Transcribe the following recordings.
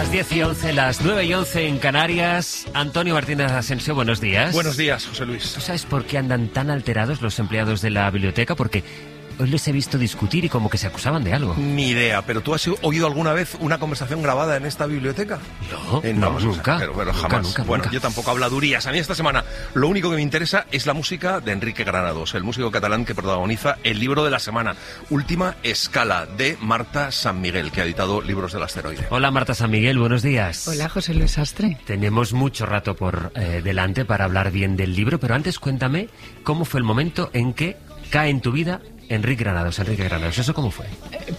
Las 10 y 11, las 9 y 11 en Canarias. Antonio Martínez Asensio, buenos días. Buenos días, José Luis. ¿Tú sabes por qué andan tan alterados los empleados de la biblioteca? Porque hoy les he visto discutir y como que se acusaban de algo. Ni idea, pero ¿tú has oído alguna vez una conversación grabada en esta biblioteca? No, nunca. Pero jamás. Nunca. Bueno, yo tampoco habladurías. A mí esta semana lo único que me interesa es la música de Enrique Granados, el músico catalán que protagoniza el libro de la semana, Última Escala, de Marta San Miguel, que ha editado Libros del Asteroide. Hola Marta San Miguel, buenos días. Hola José Luis Astre. Tenemos mucho rato por delante para hablar bien del libro, pero antes cuéntame cómo fue el momento en que cae en tu vida Enrique Granados, ¿eso cómo fue?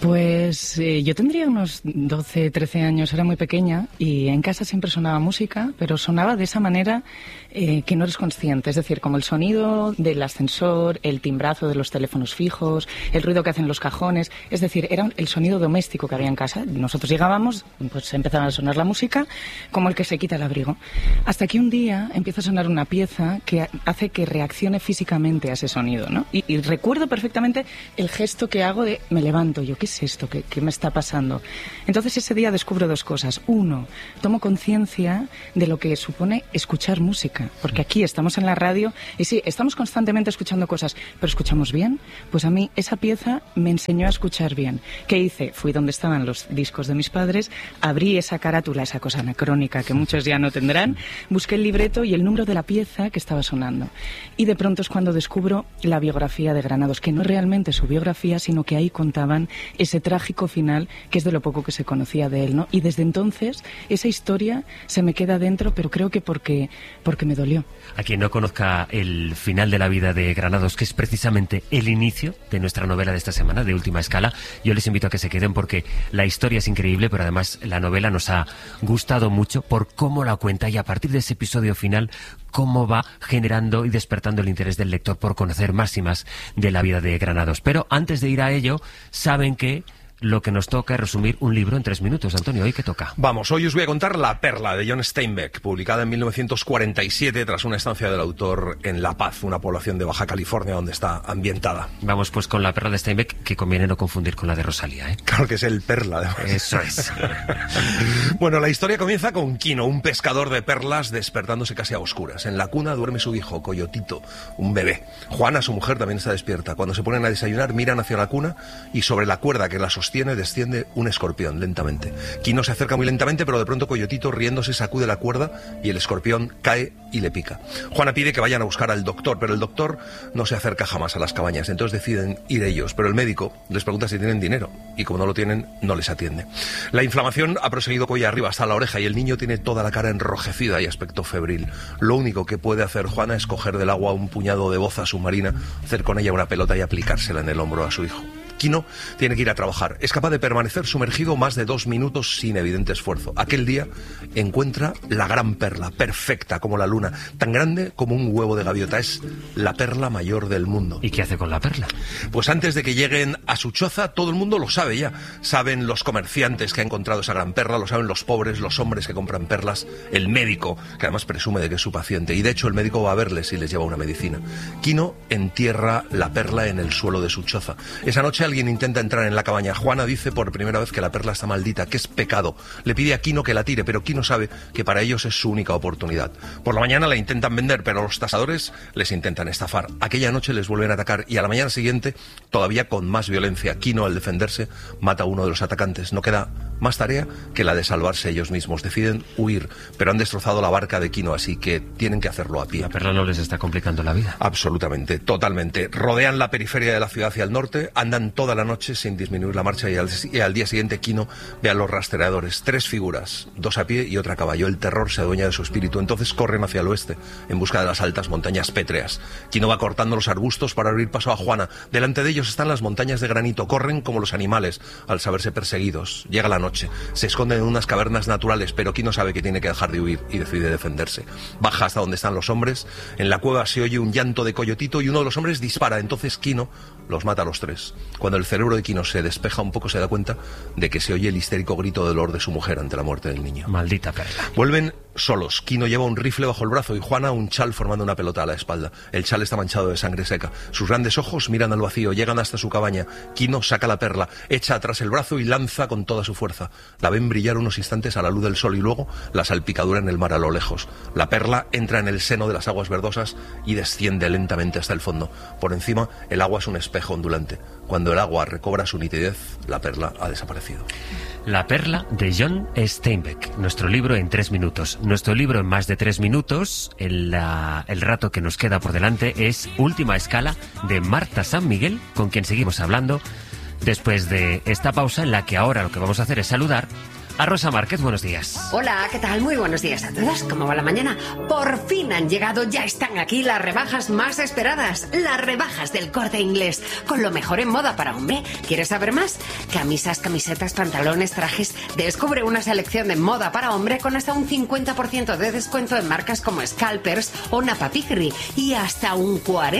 Pues yo tendría unos 12, 13 años, era muy pequeña y en casa siempre sonaba música, pero sonaba de esa manera que no eres consciente, es decir, como el sonido del ascensor, el timbrazo de los teléfonos fijos, el ruido que hacen los cajones, es decir, era el sonido doméstico que había en casa. Nosotros llegábamos, pues empezaba a sonar la música como el que se quita el abrigo. Hasta que un día empieza a sonar una pieza que hace que reaccione físicamente a ese sonido, ¿no? Y recuerdo perfectamente el gesto que hago de me levanto, yo, ¿qué es esto? ¿Qué me está pasando? Entonces ese día descubro dos cosas. Uno, tomo conciencia de lo que supone escuchar música, porque aquí estamos en la radio y sí, estamos constantemente escuchando cosas, pero ¿escuchamos bien? Pues a mí esa pieza me enseñó a escuchar bien. ¿Qué hice? Fui donde estaban los discos de mis padres, abrí esa carátula, esa cosa anacrónica que muchos ya no tendrán, busqué el libreto y el número de la pieza que estaba sonando. Y de pronto es cuando descubro la biografía de Granados, que no es realmente su biografía, sino que ahí contaban ese trágico final, que es de lo poco que se conocía de él, ¿no? Y desde entonces esa historia se me queda dentro, pero creo que porque me dolió. A quien no conozca el final de la vida de Granados, que es precisamente el inicio de nuestra novela de esta semana, de Última Escala, yo les invito a que se queden porque la historia es increíble, pero además la novela nos ha gustado mucho por cómo la cuenta y a partir de ese episodio final, cómo va generando y despertando el interés del lector por conocer más y más de la vida de Granados. Pero antes de ir a ello, saben que lo que nos toca es resumir un libro en 3 minutos. Antonio, ¿hoy qué toca? Vamos, hoy os voy a contar La Perla, de John Steinbeck, publicada en 1947 tras una estancia del autor en La Paz, una población de Baja California donde está ambientada. Vamos pues con La Perla de Steinbeck, que conviene no confundir con la de Rosalía, ¿eh? Claro que es el Perla, además. Eso es. Bueno, la historia comienza con Quino, un pescador de perlas despertándose casi a oscuras. En la cuna duerme su hijo, Coyotito, un bebé. Juana, su mujer, también está despierta. Cuando se ponen a desayunar, miran hacia la cuna y sobre la cuerda que la sostiene desciende un escorpión lentamente. Quino se acerca muy lentamente, pero de pronto Coyotito, riéndose, sacude la cuerda y el escorpión cae y le pica. Juana pide que vayan a buscar al doctor, pero el doctor no se acerca jamás a las cabañas. Entonces deciden ir ellos, pero el médico les pregunta si tienen dinero y como no lo tienen, no les atiende. La inflamación ha proseguido cuello arriba hasta la oreja y el niño tiene toda la cara enrojecida y aspecto febril. Lo único que puede hacer Juana es coger del agua un puñado de boza submarina, hacer con ella una pelota y aplicársela en el hombro a su hijo. Quino tiene que ir a trabajar. Es capaz de permanecer sumergido más de 2 minutos sin evidente esfuerzo. Aquel día encuentra la gran perla, perfecta como la luna, tan grande como un huevo de gaviota. Es la perla mayor del mundo. ¿Y qué hace con la perla? Pues antes de que lleguen a su choza, todo el mundo lo sabe ya. Saben los comerciantes que han encontrado esa gran perla, lo saben los pobres, los hombres que compran perlas, el médico, que además presume de que es su paciente. Y de hecho el médico va a verles y les lleva una medicina. Quino entierra la perla en el suelo de su choza. Esa noche alguien intenta entrar en la cabaña. Juana dice por primera vez que la perla está maldita, que es pecado. Le pide a Quino que la tire, pero Quino sabe que para ellos es su única oportunidad. Por la mañana la intentan vender, pero los tasadores les intentan estafar. Aquella noche les vuelven a atacar y a la mañana siguiente, todavía con más violencia, Quino, al defenderse, mata a uno de los atacantes. No queda más tarea que la de salvarse ellos mismos. Deciden huir, pero han destrozado la barca de Quino, así que tienen que hacerlo a pie. La perla no les está complicando la vida. Absolutamente, totalmente. Rodean la periferia de la ciudad hacia el norte, andan toda la noche sin disminuir la marcha y al día siguiente Quino ve a los rastreadores. 3 figuras, 2 a pie y otra a caballo. El terror se adueña de su espíritu. Entonces corren hacia el oeste en busca de las altas montañas pétreas. Quino va cortando los arbustos para abrir paso a Juana. Delante de ellos están las montañas de granito. Corren como los animales al saberse perseguidos. Llega la noche. Se esconden en unas cavernas naturales, pero Quino sabe que tiene que dejar de huir y decide defenderse. Baja hasta donde están los hombres. En la cueva se oye un llanto de Coyotito y uno de los hombres dispara. Entonces Quino los mata a los 3. Cuando el cerebro de Quino se despeja un poco, se da cuenta de que se oye el histérico grito de dolor de su mujer ante la muerte del niño. Maldita perla. Vuelven solos. Quino lleva un rifle bajo el brazo y Juana un chal formando una pelota a la espalda. El chal está manchado de sangre seca. Sus grandes ojos miran al vacío, llegan hasta su cabaña. Quino saca la perla, echa atrás el brazo y lanza con toda su fuerza. La ven brillar unos instantes a la luz del sol y luego la salpicadura en el mar a lo lejos. La perla entra en el seno de las aguas verdosas y desciende lentamente hasta el fondo. Por encima, el agua es un espejo ondulante. Cuando el agua recobra su nitidez, la perla ha desaparecido. La perla de John Steinbeck, nuestro libro en 3 minutos. Nuestro libro en más de 3 minutos, el rato que nos queda por delante es Última Escala de Marta San Miguel, con quien seguimos hablando después de esta pausa en la que ahora lo que vamos a hacer es saludar a Rosa Márquez. Buenos días. Hola, ¿qué tal? Muy buenos días a todos. ¿Cómo va la mañana? Por fin han llegado, ya están aquí las rebajas más esperadas. Las rebajas del Corte Inglés, con lo mejor en moda para hombre. ¿Quieres saber más? Camisas, camisetas, pantalones, trajes. Descubre una selección de moda para hombre con hasta un 50% de descuento en marcas como Scalpers o Napa Pigri y hasta un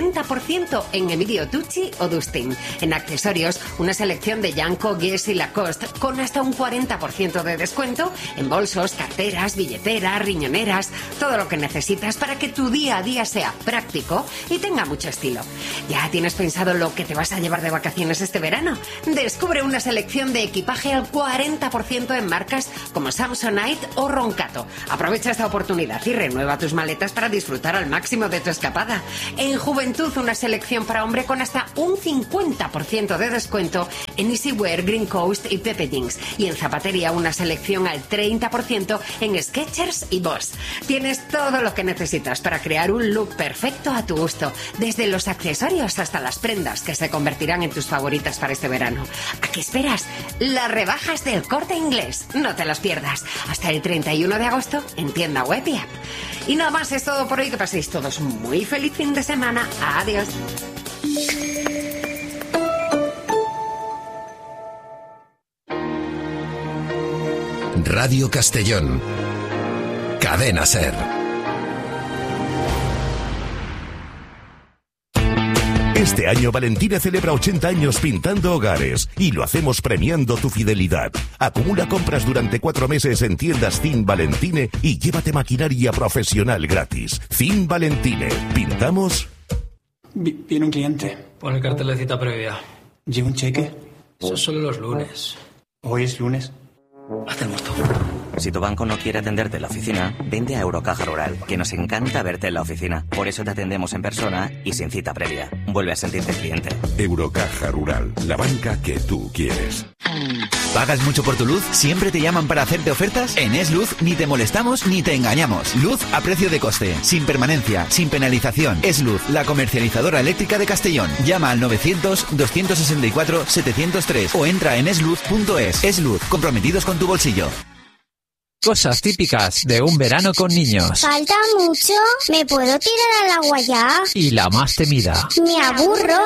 40% en Emilio Tucci o Dustin. En accesorios, una selección de Janko, Guess y Lacoste con hasta un 40% de descuento en bolsos, carteras, billeteras, riñoneras, todo lo que necesitas para que tu día a día sea práctico y tenga mucho estilo. ¿Ya tienes pensado lo que te vas a llevar de vacaciones este verano? Descubre una selección de equipaje al 40% en marcas como Samsonite o Roncato. Aprovecha esta oportunidad y renueva tus maletas para disfrutar al máximo de tu escapada. En Juventud, una selección para hombre con hasta un 50% de descuento en Easywear, Green Coast y Pepe Jeans. Y en zapatería, una selección al 30% en Skechers y Boss. Tienes todo lo que necesitas para crear un look perfecto a tu gusto, desde los accesorios hasta las prendas que se convertirán en tus favoritas para este verano. ¿A qué esperas? Las rebajas del Corte Inglés. No te las pierdas. Hasta el 31 de agosto en tienda web y app. Y nada más, es todo por hoy. Que paséis todos muy feliz fin de semana. Adiós. Radio Castellón. Cadena SER. Este año Valentine celebra 80 años pintando hogares y lo hacemos premiando tu fidelidad. Acumula compras durante 4 meses en tiendas Zin Valentine y llévate maquinaria profesional gratis. Zin Valentine. ¿Pintamos? Viene un cliente. Pon el cartel de cita previa. ¿Lleva un cheque? Eso solo los lunes. Hoy es lunes. Haz el mosto. Si tu banco no quiere atenderte en la oficina, vente a Eurocaja Rural, que nos encanta verte en la oficina. Por eso te atendemos en persona y sin cita previa. Vuelve a sentirte cliente. Eurocaja Rural, la banca que tú quieres. ¿Pagas mucho por tu luz? ¿Siempre te llaman para hacerte ofertas? En Es Luz ni te molestamos ni te engañamos. Luz a precio de coste, sin permanencia, sin penalización. Es Luz, la comercializadora eléctrica de Castellón. Llama al 900-264-703 o entra en esluz.es. Es Luz, comprometidos con tu bolsillo. Cosas típicas de un verano con niños. ¿Falta mucho? ¿Me puedo tirar al agua ya? Y la más temida. Me aburro.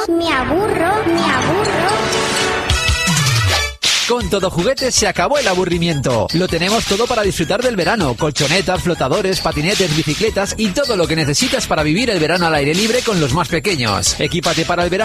Con Todo Juguetes se acabó el aburrimiento. Lo tenemos todo para disfrutar del verano. Colchonetas, flotadores, patinetes, bicicletas y todo lo que necesitas para vivir el verano al aire libre con los más pequeños. Equípate para el verano